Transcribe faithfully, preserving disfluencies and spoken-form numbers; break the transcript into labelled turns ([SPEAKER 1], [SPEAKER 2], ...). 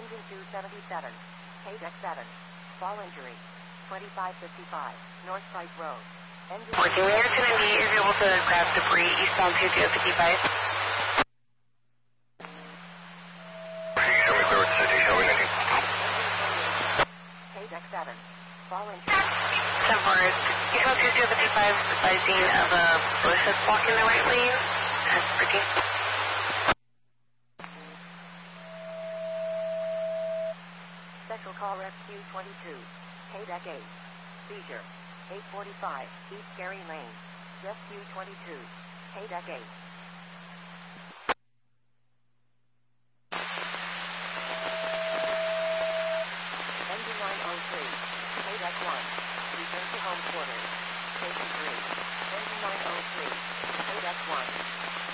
[SPEAKER 1] Engine two seventy-seven. K deck seven. Fall injury. twenty-five fifty-five. North Site Road. Engine...
[SPEAKER 2] fourteen American ninety-eight is able to grab debris eastbound two zero five five.
[SPEAKER 1] K deck seven. Fall injury.
[SPEAKER 2] ten four. Eastbound two zero five five, advising of a bush that's blocking the right lane. That's freaking.
[SPEAKER 1] Special Call Rescue twenty-two. K deck eight. Seizure. eight forty-five. East Gary Lane. Rescue twenty-two. K deck eight. Engine nine oh three. K deck one. Return to home quarters. Station three. Engine nine oh three. K deck one.